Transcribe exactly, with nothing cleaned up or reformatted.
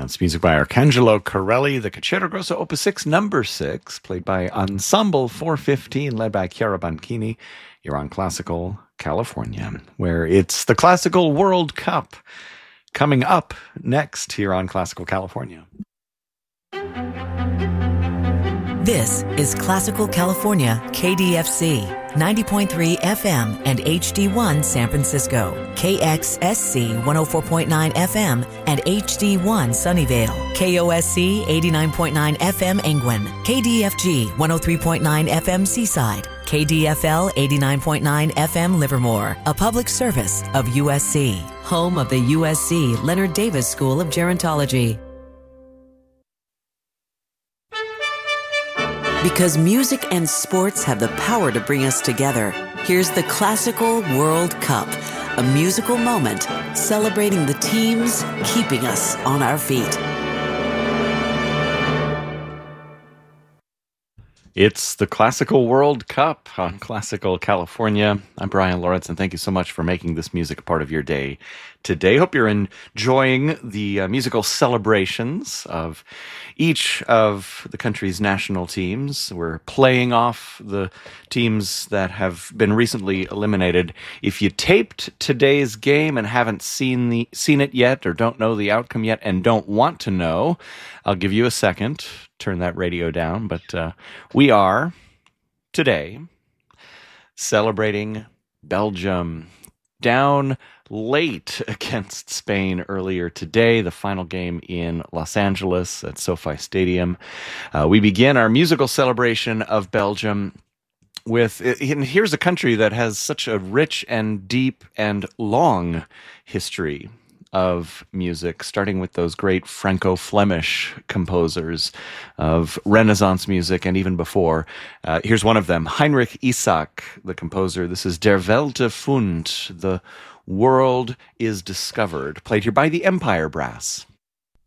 That's music by Arcangelo Corelli, the Concerto Grosso Opus six, number six, played by Ensemble four fifteen, led by Chiara Banchini. You're on Classical California, where it's the Classical World Cup coming up next here on Classical California. This is Classical California, K D F C, ninety point three F M and H D one San Francisco, K X S C one oh four point nine F M and H D one Sunnyvale, K O S C eighty-nine point nine F M Engwin, K D F G one oh three point nine F M Seaside, K D F L eighty-nine point nine F M Livermore, a public service of U S C, home of the U S C Leonard Davis School of Gerontology. Because music and sports have the power to bring us together, here's the Classical World Cup, a musical moment celebrating the teams keeping us on our feet. It's the Classical World Cup on Classical California. I'm Brian Lawrence, and thank you so much for making this music a part of your day today. Hope you're enjoying the uh, musical celebrations of each of the country's national teams. We're playing off the teams that have been recently eliminated. If you taped today's game and haven't seen the seen it yet, or don't know the outcome yet, and don't want to know, I'll give you a second. Turn that radio down. But uh, we are today celebrating Belgium. Down late against Spain earlier today, the final game in Los Angeles at SoFi Stadium. Uh, we begin our musical celebration of Belgium with, and here's a country that has such a rich and deep and long history of music, starting with those great Franco-Flemish composers of Renaissance music and even before. Uh, here's one of them, Heinrich Isaac, the composer. This is Der Weltefund, the world is discovered, played here by the Empire Brass.